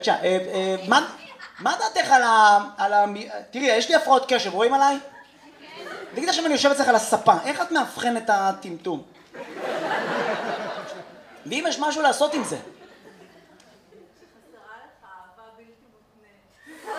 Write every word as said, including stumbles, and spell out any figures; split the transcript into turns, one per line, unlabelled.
מה דעתך על ה... תראי, יש לי הפרעות קשב, רואים עליי? תגיד עכשיו אני יושב אצלך על הספה, איך את מאבחן את הטמטום? ואם יש משהו לעשות עם זה?